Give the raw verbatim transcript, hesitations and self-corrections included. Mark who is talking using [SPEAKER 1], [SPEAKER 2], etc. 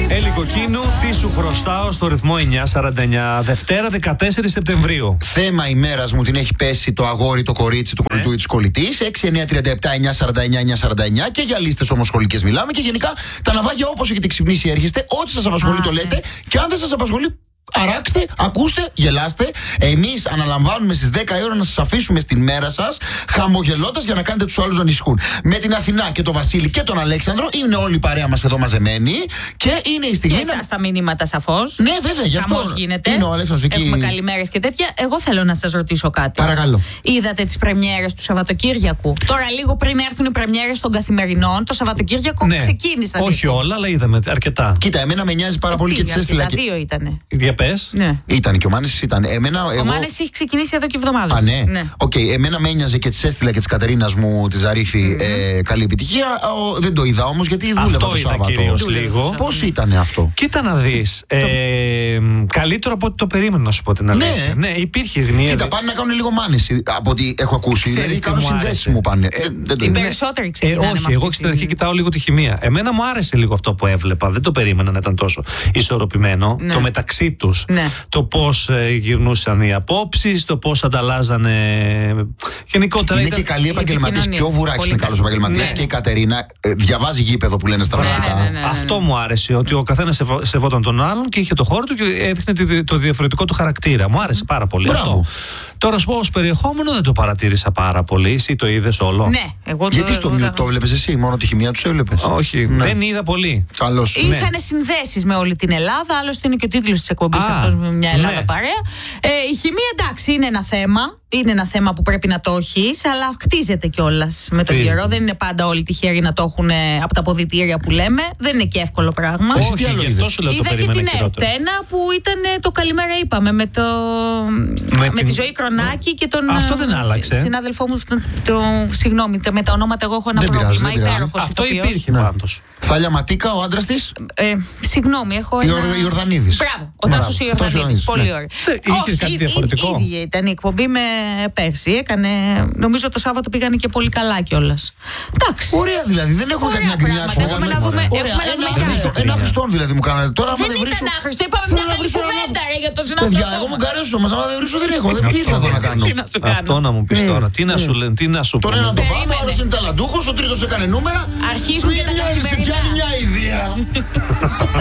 [SPEAKER 1] Έλλη Κοκκίνου, τι σου χρωστάω στο ρυθμό εννιά σαράντα εννιά, Δευτέρα δεκατέσσερις Σεπτεμβρίου.
[SPEAKER 2] Θέμα ημέρας μου την έχει πέσει το αγόρι, το κορίτσι του κολλητού ή της κολλητής. έξι εννιά τριάντα επτά εννιά σαράντα εννιά εννιά σαράντα εννιά και για λίστες όμως σχολικές μιλάμε. Και γενικά τα ναυάγια όπως έχετε ξυπνήσει έρχεστε. Ό,τι σας απασχολεί το λέτε. Και αν δεν σας απασχολεί, αράξτε, ακούστε, γελάστε. Εμείς αναλαμβάνουμε στις δέκα η ώρα να σας αφήσουμε στην μέρα σας, χαμογελώντας για να κάνετε τους άλλους να ανησυχούν. Με την Αθηνά και τον Βασίλη και τον Αλέξανδρο είναι όλη η παρέα μας εδώ μαζεμένη. Και είναι η στιγμή.
[SPEAKER 3] Και εσάς να... τα μηνύματα σαφώς.
[SPEAKER 2] Ναι, βέβαια, γι' αυτό.
[SPEAKER 3] Χαμός γίνεται.
[SPEAKER 2] Είναι ο Αλέξανδρος εκεί.
[SPEAKER 3] Έχουμε καλημέρες και τέτοια. Εγώ θέλω να σας ρωτήσω κάτι.
[SPEAKER 2] Παρακαλώ.
[SPEAKER 3] Είδατε τις πρεμιέρες του Σαββατοκύριακου? Τώρα, λίγο πριν έρθουν οι πρεμιέρες των καθημερινών, το Σαββατοκύριακο
[SPEAKER 1] ναι.
[SPEAKER 3] ξεκίνησαν.
[SPEAKER 1] Όχι όλα, αλλά είδαμε αρκετά.
[SPEAKER 2] Κοίτα, εμένα με νοιάζει πάρα πολύ και τις έστειλα.
[SPEAKER 3] Τα δύο ήτανε.
[SPEAKER 1] Πες.
[SPEAKER 3] Ναι.
[SPEAKER 2] Ήταν και ο Μάνης ήταν. Εμένα,
[SPEAKER 3] ο
[SPEAKER 2] εγώ...
[SPEAKER 3] Μάνης έχει ξεκινήσει εδώ και εβδομάδες.
[SPEAKER 2] Α, ναι.
[SPEAKER 3] ναι.
[SPEAKER 2] Οκ, okay, εμένα με ένοιαζε και της έστειλα και της Κατερίνας μου τη Ζαρίφη mm-hmm. ε, καλή επιτυχία. Ο, δεν το είδα όμως γιατί δούλευα
[SPEAKER 1] αυτό
[SPEAKER 2] το Σάββατο.
[SPEAKER 1] Λίγο.
[SPEAKER 2] Πώς ήταν αυτό?
[SPEAKER 1] Κοίτα να δεις. Ε, καλύτερο από ό,τι το περίμενα, να σου πω την αλήθεια.
[SPEAKER 2] Ναι,
[SPEAKER 1] ναι υπήρχε γνία.
[SPEAKER 2] Κοίτα, πάνε να κάνουν λίγο μάνηση από ό,τι έχω ακούσει. Δηλαδή κάνουν συνδέσεις μου πάνε.
[SPEAKER 3] Ε, δεν, δεν περισσότεροι ξεκινάνε.
[SPEAKER 1] Ε, όχι, εγώ στην αρχή κοιτάω λίγο τη χημεία. Εμένα μου άρεσε λίγο αυτό που έβλεπα. Δεν το περίμενα να ήταν τόσο ισορροπημένο.
[SPEAKER 3] Ναι.
[SPEAKER 1] Το μεταξύ τους.
[SPEAKER 3] Ναι.
[SPEAKER 1] Το πώς ε, γυρνούσαν οι απόψεις, το πώς ανταλλάζανε. Γενικότερα.
[SPEAKER 2] Είναι
[SPEAKER 1] ήταν...
[SPEAKER 2] και καλοί επαγγελματίες. Και ο Βουράκης είναι καλός επαγγελματίας.
[SPEAKER 1] Ναι.
[SPEAKER 2] Και η Κατερίνα ε, διαβάζει γήπεδο που λένε στα φράγματα.
[SPEAKER 3] Ναι, ναι, ναι, ναι, ναι.
[SPEAKER 1] Αυτό μου άρεσε. Ότι ο καθένας σεβόταν τον άλλον και είχε το χώρο του και έδειχνε το διαφορετικό του χαρακτήρα. Μου άρεσε πάρα πολύ
[SPEAKER 2] Μπράβο.
[SPEAKER 1] αυτό. Τώρα, σου πω, ως περιεχόμενο δεν το παρατήρησα πάρα πολύ. Εσύ το είδες όλο?
[SPEAKER 3] Ναι, εγώ το.
[SPEAKER 2] Γιατί στο μυαλό το έβλεπες εσύ, μόνο τη χημεία τους έβλεπες?
[SPEAKER 1] Όχι, ναι. Δεν είδα πολύ.
[SPEAKER 2] Καλώς.
[SPEAKER 3] Είχαν
[SPEAKER 1] ναι.
[SPEAKER 3] συνδέσεις με όλη την Ελλάδα. Άλλωστε είναι και ο τίτλος της εκπομπής αυτός, με μια Ελλάδα
[SPEAKER 1] ναι.
[SPEAKER 3] παρέα. Ε, η χημεία, εντάξει, είναι ένα θέμα. Είναι ένα θέμα που πρέπει να το έχεις, αλλά χτίζεται κιόλας με τον
[SPEAKER 1] Χτίζεται.
[SPEAKER 3] καιρό. Δεν είναι πάντα όλοι τυχαίροι να το έχουν από τα αποδυτήρια που λέμε. Δεν είναι και εύκολο πράγμα.
[SPEAKER 1] Όχι, όχι γι' αυτό σου λέω το
[SPEAKER 3] Είδα και
[SPEAKER 1] περίμενα
[SPEAKER 3] την
[SPEAKER 1] χειρότερο.
[SPEAKER 3] Ερτένα που ήταν το καλημέρα είπαμε με, το...
[SPEAKER 1] με,
[SPEAKER 3] με
[SPEAKER 1] την...
[SPEAKER 3] τη Ζωή Κρονάκη και τον
[SPEAKER 1] αυτό δεν άλλαξε.
[SPEAKER 3] συνάδελφό μου. Το... Το... Συγγνώμη, με τα ονόματα εγώ έχω ένα
[SPEAKER 2] δεν
[SPEAKER 3] πρόβλημα.
[SPEAKER 2] Πειράζει,
[SPEAKER 3] Υπέροχος
[SPEAKER 1] αυτό
[SPEAKER 3] ηθοποιός.
[SPEAKER 1] υπήρχε ναι. πάντως.
[SPEAKER 2] Θάλια Ματίκα, ο άντρας της.
[SPEAKER 3] Ε, συγγνώμη, έχω
[SPEAKER 2] η
[SPEAKER 3] ένα.
[SPEAKER 2] Ιορδανίδης.
[SPEAKER 3] Μπράβο, ο Τάσος Ιορδανίδης. Πολύ ωραία.
[SPEAKER 1] Είχε κάτι διαφορετικό?
[SPEAKER 3] Η ίδια ήταν η εκπομπή με πέρσι. Έκανε, νομίζω το Σάββατο πήγανε και πολύ καλά κιόλας. Εντάξει.
[SPEAKER 2] Ωραία δηλαδή, δεν έχουμε κάτι να γκρινιάξουμε.
[SPEAKER 3] Έχουμε να δούμε.
[SPEAKER 2] Ένα Χριστόν δηλαδή μου κάνατε τώρα.
[SPEAKER 3] Δεν ήταν άχρηστο, είπαμε μια καλή κουβέντα για τον συνάδελφο.
[SPEAKER 2] Παιδιά, εγώ μου καρέσω όμως, άμα δεν βρίσκω δεν έχω. Τι ήρθα εδώ να κάνω?
[SPEAKER 1] Αυτό να μου πεις τώρα. Τι να σου λένε, τι να σου πω.
[SPEAKER 2] Τώρα να το πάμε, ο άλλος είναι ταλαντούχος, ο τρίτος έκανε νούμερα.
[SPEAKER 3] Αρχίζουν και τα καθημερινά.
[SPEAKER 2] Σε πιάνει μια ιδέα.